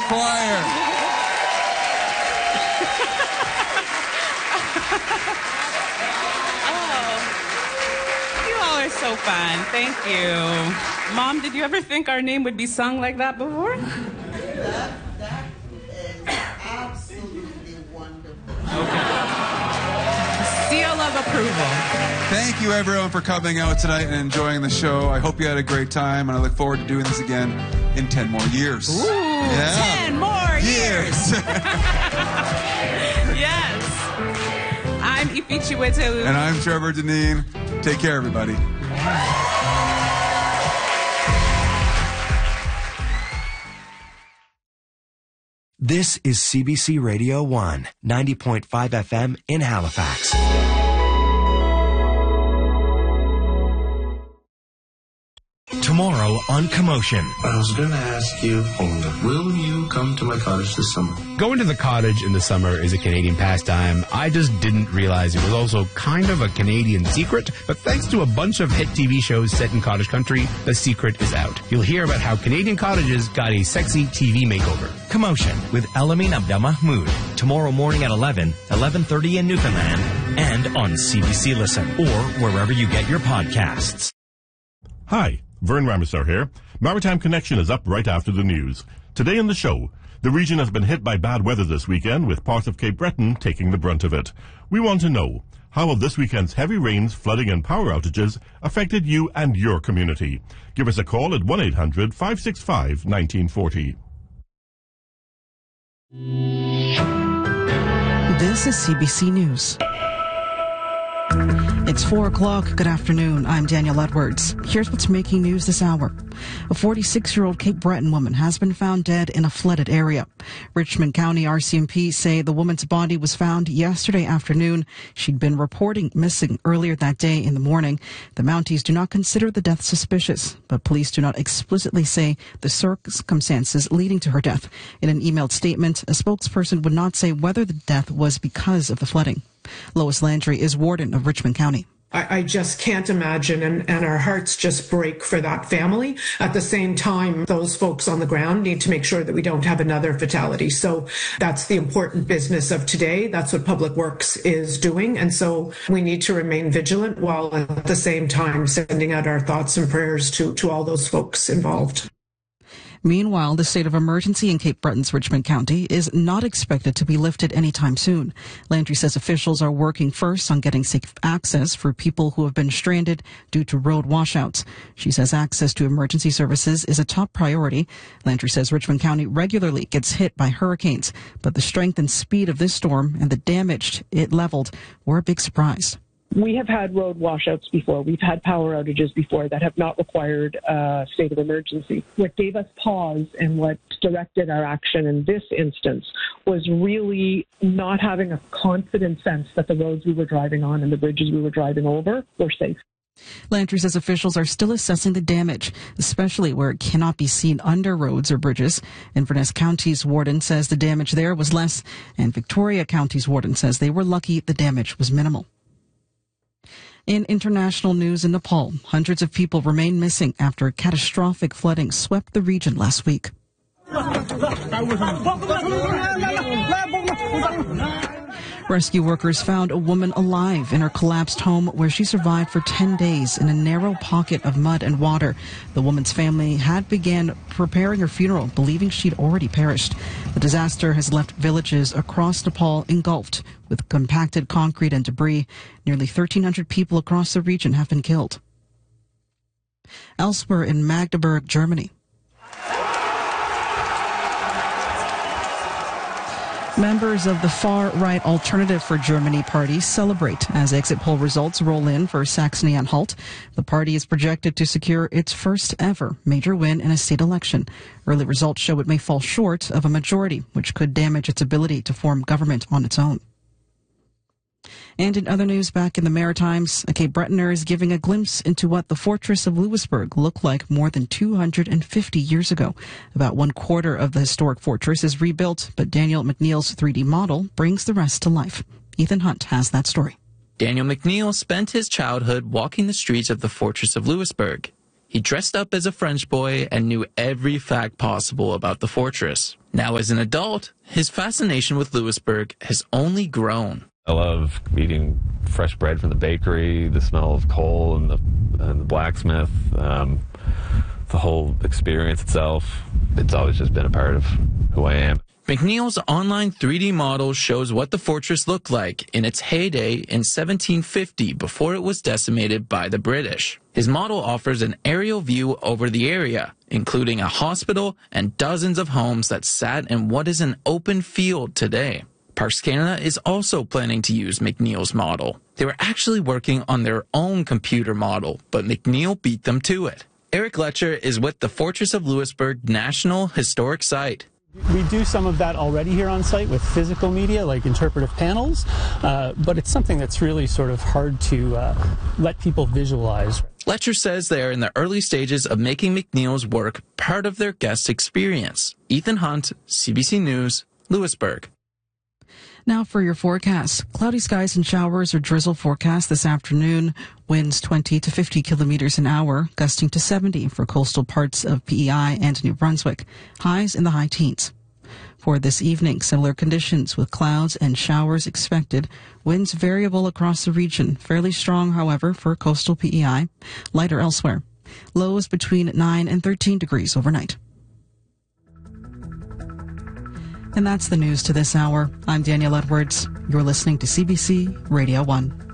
choir. You all are so fun. Thank you. Mom, did you ever think our name would be sung like that before? That is absolutely wonderful. Seal of approval. Thank you, everyone, for coming out tonight and enjoying the show. I hope you had a great time, and I look forward to doing this again in 10 more years. Ooh, yeah. 10 more years. Yes. I'm Ifi Chiwetel. And I'm Trevor Deneen. Take care, everybody. This is CBC Radio 1, 90.5 FM in Halifax. Tomorrow on Commotion. I was going to ask you, will you come to my cottage this summer? Going to the cottage in the summer is a Canadian pastime. I just didn't realize it was also kind of a Canadian secret, but thanks to a bunch of hit TV shows set in cottage country, the secret is out. You'll hear about how Canadian cottages got a sexy TV makeover. Commotion with Elamin Abdelmahmoud. Tomorrow morning at 11, 11:30 in Newfoundland, and on CBC Listen, or wherever you get your podcasts. Hi, Vern Ramesar here. Maritime Connection is up right after the news. Today in the show, the region has been hit by bad weather this weekend, with parts of Cape Breton taking the brunt of it. We want to know, how have this weekend's heavy rains, flooding and power outages affected you and your community? Give us a call at 1-800-565-1940. This is CBC News. It's 4 o'clock. Good afternoon. I'm Daniel Edwards. Here's what's making news this hour. A 46-year-old Cape Breton woman has been found dead in a flooded area. Richmond County RCMP say the woman's body was found yesterday afternoon. She'd been reporting missing earlier that day in the morning. The Mounties do not consider the death suspicious, but police do not explicitly say the circumstances leading to her death. In an emailed statement, a spokesperson would not say whether the death was because of the flooding. Lois Landry is warden of Richmond County. I just can't imagine, and our hearts just break for that family. At the same time, those folks on the ground need to make sure that we don't have another fatality. So that's the important business of today. That's what Public Works is doing. And so we need to remain vigilant while at the same time sending out our thoughts and prayers to all those folks involved. Meanwhile, the state of emergency in Cape Breton's Richmond County is not expected to be lifted anytime soon. Landry says officials are working first on getting safe access for people who have been stranded due to road washouts. She says access to emergency services is a top priority. Landry says Richmond County regularly gets hit by hurricanes, but the strength and speed of this storm and the damage it leveled were a big surprise. We have had road washouts before. We've had power outages before that have not required a state of emergency. What gave us pause and what directed our action in this instance was really not having a confident sense that the roads we were driving on and the bridges we were driving over were safe. Landry says officials are still assessing the damage, especially where it cannot be seen under roads or bridges. Inverness County's warden says the damage there was less, and Victoria County's warden says they were lucky the damage was minimal. In international news, in Nepal, hundreds of people remain missing after catastrophic flooding swept the region last week. Rescue workers found a woman alive in her collapsed home where she survived for 10 days in a narrow pocket of mud and water. The woman's family had began preparing her funeral, believing she'd already perished. The disaster has left villages across Nepal engulfed with compacted concrete and debris. Nearly 1,300 people across the region have been killed. Elsewhere in Magdeburg, Germany, members of the far-right Alternative for Germany party celebrate as exit poll results roll in for Saxony-Anhalt. The party is projected to secure its first ever major win in a state election. Early results show it may fall short of a majority, which could damage its ability to form government on its own. And in other news, back in the Maritimes, a Cape Bretoner is giving a glimpse into what the fortress of Louisbourg looked like more than 250 years ago. About 1/4 of the historic fortress is rebuilt, but Daniel McNeil's 3D model brings the rest to life. Ethan Hunt has that story. Daniel McNeil spent his childhood walking the streets of the fortress of Louisbourg. He dressed up as a French boy and knew every fact possible about the fortress. Now as an adult, his fascination with Louisbourg has only grown. I love eating fresh bread from the bakery, the smell of coal and the blacksmith, the whole experience itself. It's always just been a part of who I am. McNeil's online 3D model shows what the fortress looked like in its heyday in 1750 before it was decimated by the British. His model offers an aerial view over the area, including a hospital and dozens of homes that sat in what is an open field today. Parks Canada is also planning to use McNeil's model. They were actually working on their own computer model, but McNeil beat them to it. Eric Letcher is with the Fortress of Louisbourg National Historic Site. We do some of that already here on site with physical media like interpretive panels, but it's something that's really sort of hard to let people visualize. Letcher says they are in the early stages of making McNeil's work part of their guest experience. Ethan Hunt, CBC News, Louisbourg. Now for your forecast. Cloudy skies and showers or drizzle forecast this afternoon. Winds 20 to 50 kilometers an hour, gusting to 70 for coastal parts of PEI and New Brunswick. Highs in the high teens. For this evening, similar conditions with clouds and showers expected. Winds variable across the region. Fairly strong, however, for coastal PEI. Lighter elsewhere. Lows between 9 and 13 degrees overnight. And that's the news to this hour. I'm Danielle Edwards. You're listening to CBC Radio 1.